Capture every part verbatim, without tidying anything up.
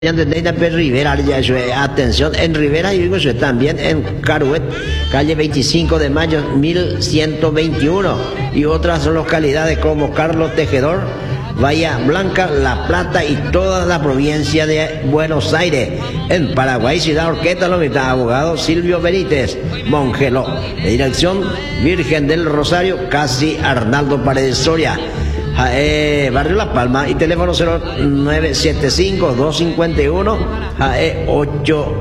Rivera, atención, en Rivera y también en Caruet, calle veinticinco de mayo mil ciento veintiuno, y otras localidades como Carlos Tejedor, Bahía Blanca, La Plata y toda la provincia de Buenos Aires. En Paraguay, Ciudad Orqueta, lo mitad, abogado Silvio Benítez, Mongeló, de dirección Virgen del Rosario, casi Arnaldo Paredes Soria. Eh, Barrio La Palma, y teléfono cero nueve siete cinco, dos cinco uno, eh, ocho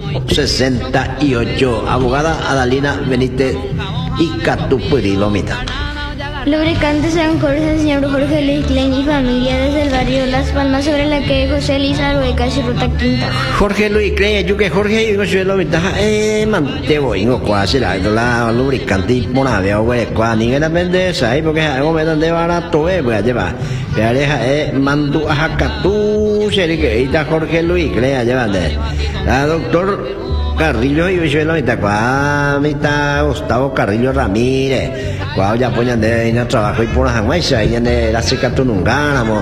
sesenta y ocho. Abogada Adalina Benítez y Catupuri Lomita. Lubricante San Jorge, el señor Jorge Luis Klein y familia desde el barrio Las Palmas, sobre la calle José Lizardo, casi Ruta Quinta. Jorge Luis Klein, yo que Jorge y yo lo mitad, eh, mantebo, ingo cuasi la, la lubricante y monaveo, güey, cuando ni era pendeja, ahí porque algo me dan de barato, eh, voy a llevar. Ya deja, eh, mandu a Jacatú, se que está Jorge Luis Klein, llevande. La doctor Carrillo y yo lo mitad, cuando mitad Gustavo Carrillo Ramírez. Cuando ya ponían de ir a trabajo y por las aguas, ahí en la seca tunungánamo,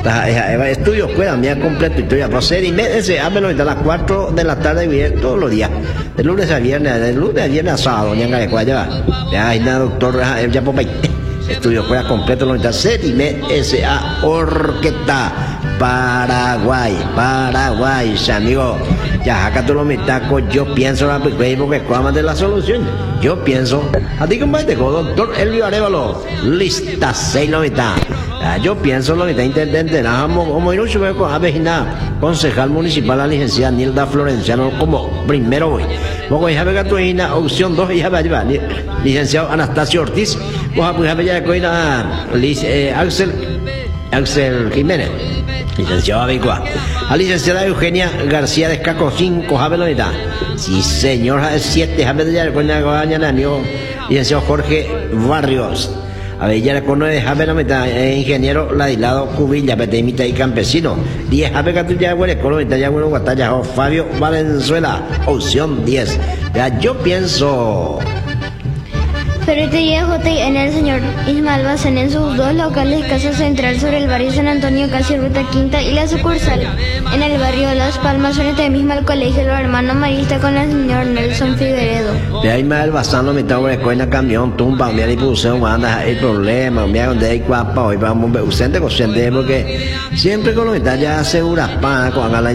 estudio escuela mía completo, y ya pasé y me ese hámelo a las cuatro de la tarde todos los días, de lunes a viernes, de lunes a viernes a sábado, ya en ya ya hay nada doctor ya por estudio escuela completo lo mitad ser y me ese a Orqueta Paraguay, Paraguay, amigo. Ya acá tú lo metaco, yo pienso la porque cuáles de la solución. Yo pienso, a ti como te digo, doctor Elvio Arevalo, lista seis lo mitad. Yo pienso lo mitad intendente, nada, como ir un chubeco a vecina, concejal municipal, la licenciada Nilda Florenciano, como primero voy. Luego ya venga tu hija, opción dos, ya va a llevar, licenciado Anastasio Ortiz, vos a ya con Axel, Axel Jiménez. Licenciado Abicua. A licenciada Eugenia García de Escaco cinco, Javelonita. Sí, señor, siete, Javelonita, con la guañana, licenciado Jorge Barrios. A ver, ya con nueve, Javelonita, ingeniero Ladilado Cubilla, Petemita y Campesino. diez, Javelonita, Huele, Colomita, ya bueno, Guatalla, Fabio Valenzuela, opción diez. Ya yo pienso. Ferretería J y N el señor Ismael Bazán en sus dos locales, Casa Central sobre el barrio San Antonio, casi Ruta Quinta, y la sucursal en el barrio Las Palmas, frente mismo al colegio Los Hermanos Maristas, con el señor Nelson Figueredo. De ahí Ismael Bazán lo mitad de escuela camión, tumba, me puse un anda el problema, me hago de ahí guapa, hoy vamos a usted consciente porque siempre con lo mitad ya asegura pana con la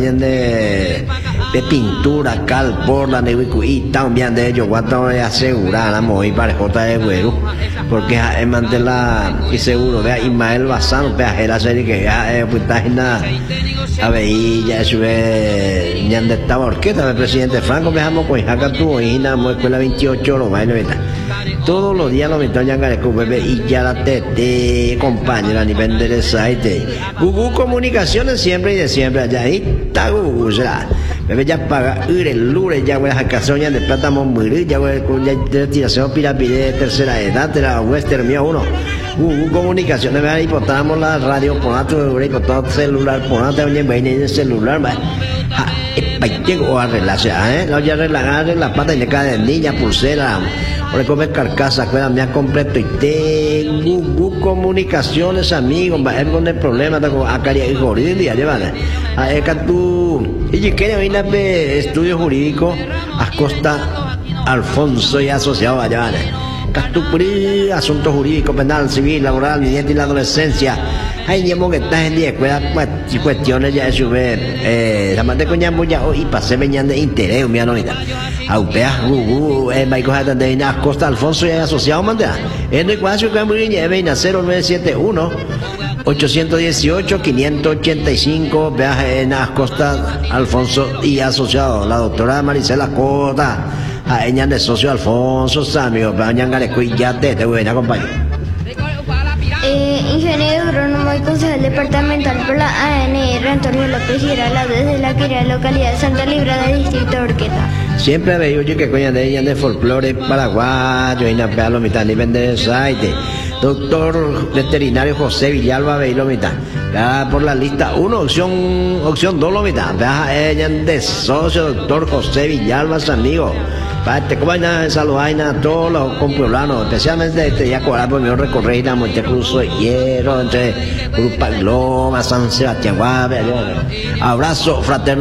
de de pintura, cal, por la nevicu y también de ellos, guata asegurar la muy para J de güero, porque es mantela y seguro, vea Ismael Bazán, vea la serie que ya es pues nada, a ver, y ya sube, ya de esta orquesta del presidente Franco, veamos con acá tu hija, muy escuela veintiocho, lo va a ver, todos los días lo meto ya en bebé y ya la tete, compañera, ni vender el site. Google Comunicaciones siempre y de siempre, allá ahí está Google, será. Bebé ya paga, el lunes ya voy a casa de plata morir, ya voy con ya tiración pirámide de tercera edad de la Western mío uno. Google Comunicaciones, me ahí portamos la radio, por otro con todo celular, por otro en el celular, ja, llego a arreglarse, ¿eh? No, ya arreglar la pata y le cae de niña, pulsera, por comer carcasa, cuida mía completo y tengo Google Comunicaciones, amigos, es con el problema, tengo a Caria y Joridia, llevan, a Eka tú, y quiere venir a estudio jurídico, a Costa Alfonso y asociado allá, Castupuri, asunto jurídico, penal, civil, laboral, niñez y la adolescencia. Hay tiempo que estás en día escuela, cuestiones ya de subir, eh, la mande coña muy ya hoy pasé venían de interés, mi anonita. Aupea, gugu, eh, Maico Jatan de Ina, Costa Alfonso y asociado, manda. En el cuadro que muy bien, Veina cero nueve siete uno, ocho uno ocho, cinco ocho cinco, viaje en Costa Alfonso y asociado, la doctora Marisela Cota. A ella de socio Alfonso Samio, bañan garecuillate, te voy a acompañar. Eh, ingeniero agrónomo y concejal departamental por la A N R, Antonio López Girala, desde la querida localidad de Santa Librada, distrito de Orqueta. Siempre veo yo que coña de ella de folclore paraguayo y na lo mitad ni vender site. doctor veterinario José Villalba Veilomita. Por la lista uno, opción opción dos, lomita. Ella de socio, doctor José Villalba, su amigo. Para te coman saludar a todos los compueblanos, especialmente este día coral por mi recorrer a Montecruzo de Hierro, entre Grupa Loma, San Sebastián, Guave. Abrazo fraterno.